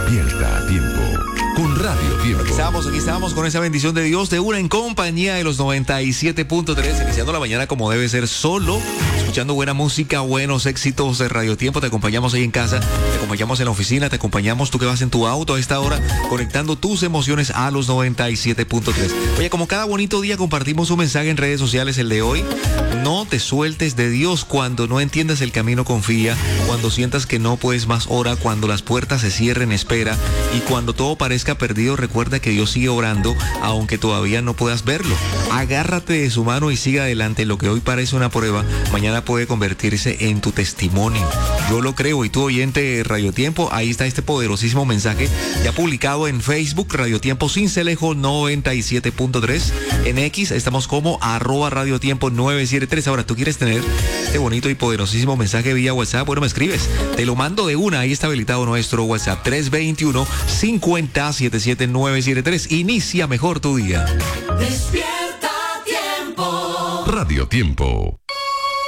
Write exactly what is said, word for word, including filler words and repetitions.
Despierta a tiempo con Radio Tiempo. Aquí estamos, aquí estamos con esa bendición de Dios de una en compañía de los noventa y siete punto tres, iniciando la mañana como debe ser, solo escuchando buena música, buenos éxitos de Radio Tiempo. Te acompañamos ahí en casa, te acompañamos en la oficina, te acompañamos tú que vas en tu auto a esta hora, conectando tus emociones a los noventa y siete punto tres. Oye, como cada bonito día compartimos un mensaje en redes sociales, el de hoy: no te sueltes de Dios. Cuando no entiendas el camino, confía. Cuando sientas que no puedes más, ora. Cuando las puertas se cierren, espera. Y cuando todo parezca perdido, recuerda que Dios sigue orando, aunque todavía no puedas verlo. Agárrate de su mano y siga adelante. Lo que hoy parece una prueba, mañana puede convertirse en tu testimonio. Yo lo creo. Y tú, oyente de Radio Tiempo, ahí está este poderosísimo mensaje ya publicado en Facebook, Radio Tiempo Sincelejo noventa y siete punto tres. En X estamos como arroba Radio Tiempo nueve siete tres. Ahora, tú quieres tener este bonito y poderosísimo mensaje vía WhatsApp, bueno, me escribes, te lo mando de una. Ahí está habilitado nuestro WhatsApp, tres dos uno, cinco cero, siete siete nueve siete tres. Inicia mejor tu día. Despierta a tiempo. Radio Tiempo.